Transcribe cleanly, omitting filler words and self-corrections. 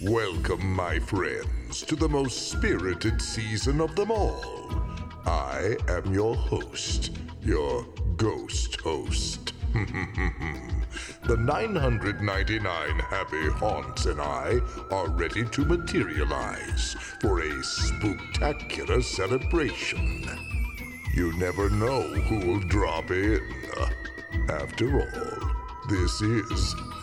Welcome, my friends, to the most spirited season of them all. I am your host, your ghost host. The 999 happy haunts and I are ready to materialize for a spooktacular celebration. You never know who'll drop in. After all, this is